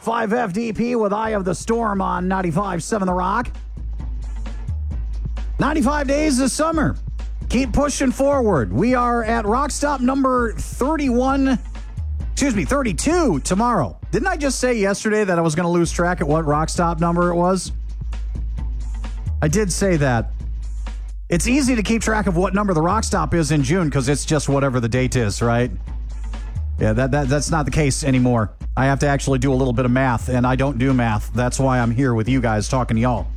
5 FDP with Eye of the Storm on 95.7 The Rock. 95 days this summer. Keep pushing forward. We are at Rock Stop number 32 tomorrow. Didn't I just say yesterday that I was going to lose track at what Rock Stop number it was? I did say that. It's easy to keep track of what number the Rock Stop is in June because it's just whatever the date is, right? Yeah, that's not the case anymore. I have to actually do a little bit of math, and I don't do math. That's why I'm here with you guys talking to y'all.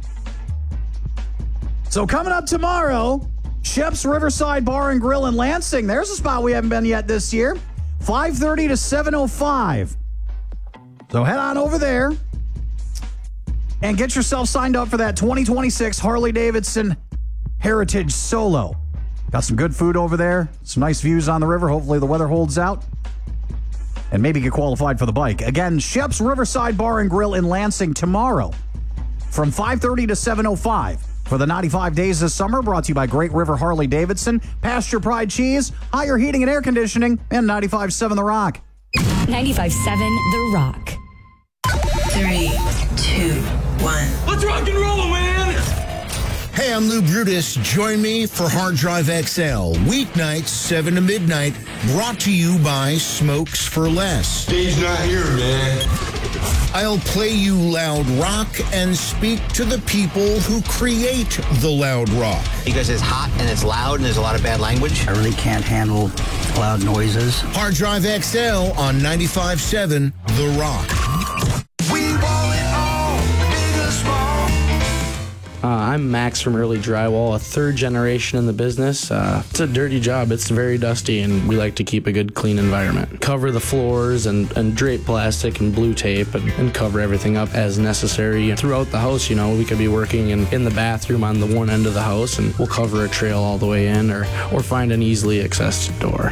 So coming up tomorrow, Shep's Riverside Bar and Grill in Lansing. There's a spot we haven't been yet this year. 5:30 to 7:05. So head on over there and get yourself signed up for that 2026 Harley-Davidson Heritage Solo. Got some good food over there, some nice views on the river. Hopefully the weather holds out. And maybe get qualified for the bike. Again, Shep's Riverside Bar and Grill in Lansing tomorrow from 5:30 to 7:05 for the 95 days this summer, brought to you by Great River Harley-Davidson, Pasture Pride Cheese, Higher Heating and Air Conditioning, and 95.7 The Rock. 95.7 The Rock. 3, 2, 1. Let's rock and roll, man! Hey, I'm Lou Brutus. Join me for Hard Drive XL, weeknights 7 to midnight, brought to you by Smokes for Less. Dave's not here, man. I'll play you loud rock and speak to the people who create the loud rock. Because it's hot and it's loud and there's a lot of bad language. I really can't handle loud noises. Hard Drive XL on 95.7 The Rock. We want it all, big and small. I'm Max from Early Drywall, a third generation in the business. It's a dirty job. It's very dusty, and we like to keep a good, clean environment. Cover the floors and drape plastic and blue tape and cover everything up as necessary. Throughout the house, we could be working in the bathroom on the one end of the house, and we'll cover a trail all the way in or find an easily accessed door.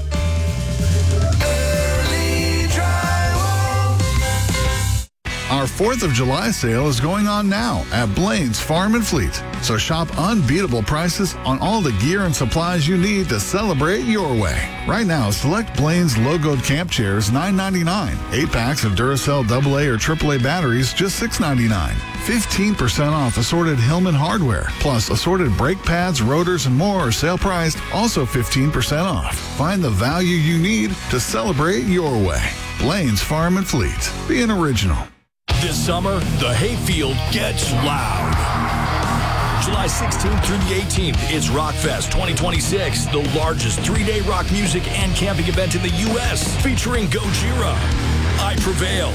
Our 4th of July sale is going on now at Blaine's Farm and Fleet. So shop unbeatable prices on all the gear and supplies you need to celebrate your way. Right now, select Blaine's logoed camp chairs, $9.99. 8 packs of Duracell AA or AAA batteries, just $6.99. 15% off assorted Hillman hardware, plus assorted brake pads, rotors, and more are sale priced, also 15% off. Find the value you need to celebrate your way. Blaine's Farm and Fleet. Be an original. This summer, the hayfield gets loud. July 16th through the 18th, it's Rockfest 2026, the largest 3-day rock music and camping event in the U.S., featuring Gojira, I Prevail,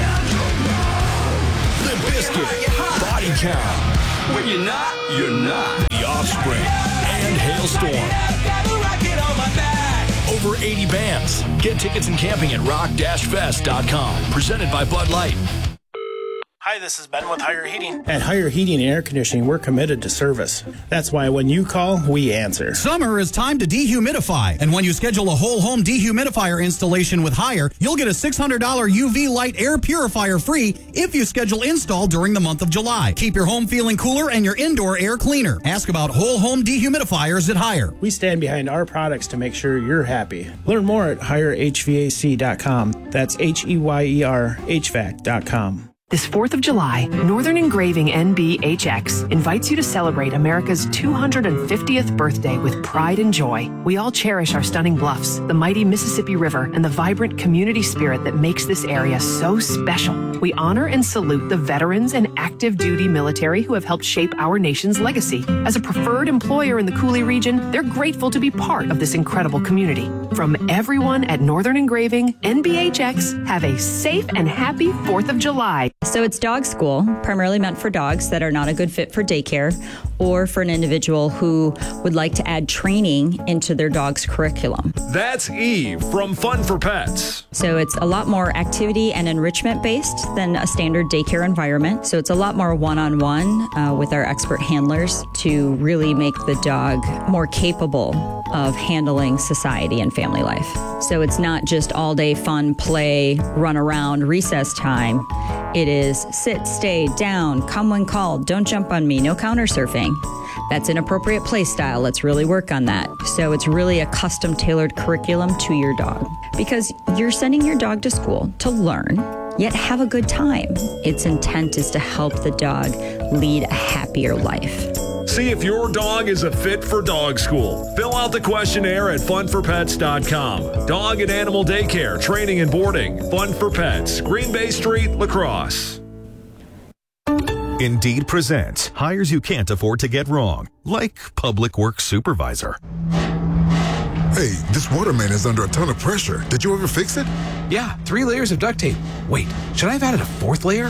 Limp Bizkit, Body Count, When you're not, you're not. The Offspring, and Hailstorm. Over 80 bands. Get tickets and camping at rock-fest.com. Presented by Bud Light. Hi, this is Ben with Higher Heating. At Higher Heating and Air Conditioning, we're committed to service. That's why when you call, we answer. Summer is time to dehumidify. And when you schedule a whole home dehumidifier installation with Higher, you'll get a $600 UV light air purifier free if you schedule install during the month of July. Keep your home feeling cooler and your indoor air cleaner. Ask about whole home dehumidifiers at Higher. We stand behind our products to make sure you're happy. Learn more at HireHVAC.com. That's HEYER HVAC.com. This 4th of July, Northern Engraving NBHX invites you to celebrate America's 250th birthday with pride and joy. We all cherish our stunning bluffs, the mighty Mississippi River, and the vibrant community spirit that makes this area so special. We honor and salute the veterans and active duty military who have helped shape our nation's legacy. As a preferred employer in the Coulee region, they're grateful to be part of this incredible community. From everyone at Northern Engraving, NBHX, have a safe and happy 4th of July. So it's dog school, primarily meant for dogs that are not a good fit for daycare or for an individual who would like to add training into their dog's curriculum. That's Eve from Fun for Pets. So it's a lot more activity and enrichment based than a standard daycare environment. So it's a lot more one-on-one with our expert handlers to really make the dog more capable of handling society and family life. So it's not just all day fun, play, run around, recess time. It is sit, stay, down, come when called, don't jump on me, no counter surfing. That's inappropriate play style. Let's really work on that. So it's really a custom tailored curriculum to your dog because you're sending your dog to school to learn yet have a good time. Its intent is to help the dog lead a happier life. See if your dog is a fit for dog school. Fill out the questionnaire at funforpets.com. Dog and animal daycare, training and boarding. Fun for Pets, Green Bay Street, La Crosse. Indeed presents hires you can't afford to get wrong, like public works supervisor. Hey, this waterman is under a ton of pressure. Did you ever fix it? Yeah, 3 layers of duct tape. Wait, should I have added a 4th layer?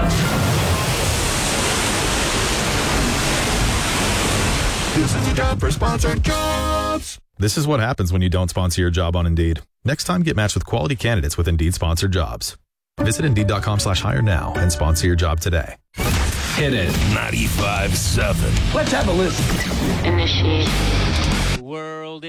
This is a job for Sponsored Jobs. This is what happens when you don't sponsor your job on Indeed. Next time, get matched with quality candidates with Indeed sponsored jobs. Visit Indeed.com/hire now and sponsor your job today. Hit it. 95.7. Let's have a listen. Initiate. World